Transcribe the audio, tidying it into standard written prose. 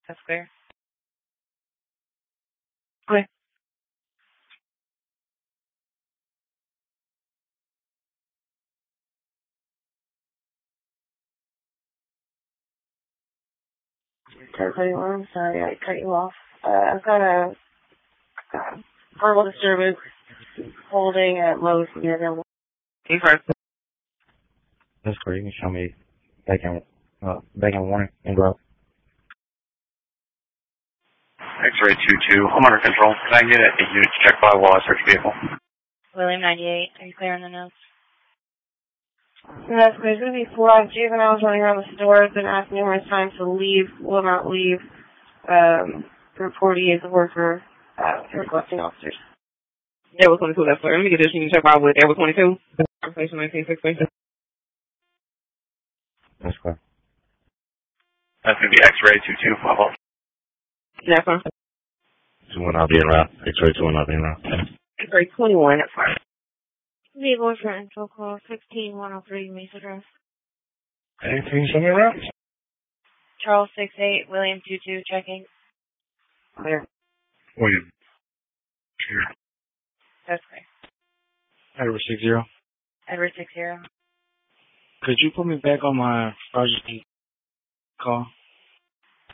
That's clear. Okay. I'm sorry, I cut you off. I've got a verbal disturbance holding at Lowe's near them. That's great. You can show me back in the morning and go. X-ray 22. I'm under control. Can I get a unit to check by while I search vehicle? William 98. Are you clear on the notes? That's there's going to be 4 juveniles running around the stores and asked numerous times to leave, will not leave. Report he is a worker, requesting officers. Airway 22, that's clear. Let me get this. You can check out with Airway 22. Station 1960. That's clear. That's going to be X-ray 22. Follow. Yes, sir. 2 will not be around. X-ray 2 will not be around. X-ray 21, that's fine. Vehicle for info call 16103 Mesa Drive. Anything show me around? Charles 68, William 22 checking. Clear. William. Here. That's clear. Edward 60. Edward 60. Could you put me back on my project call?